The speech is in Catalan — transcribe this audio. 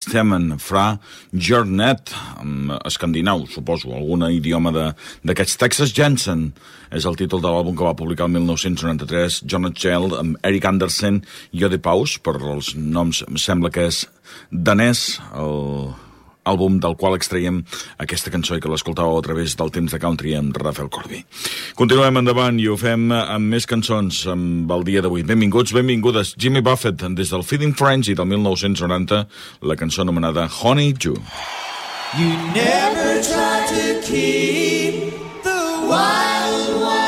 Stemmen fra Jornet, escandinau, suposo, algun idioma d'aquests. Texas Jensen és el títol de l'àlbum que va publicar el 1993 Jonet Gell amb Eric Andersen i Jode Paus, per els noms sembla que és danès, àlbum del qual extraiem aquesta cançó i que l'escoltàveu a través del temps de country amb Rafael Corby. Continuem endavant i ho fem amb més cançons amb el dia d'avui. Benvinguts, benvingudes. Jimmy Buffett des del Feeding Frenzy del 1990, la cançó anomenada Honey Jew. You never try to keep the wild one.